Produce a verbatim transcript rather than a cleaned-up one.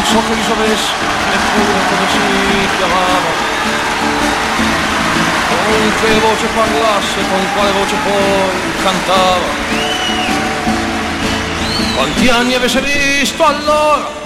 non so che li sapessi, neppure come si chiamava, con che voce parlasse, con quale voce poi cantava. Quanti anni avesse visto allora?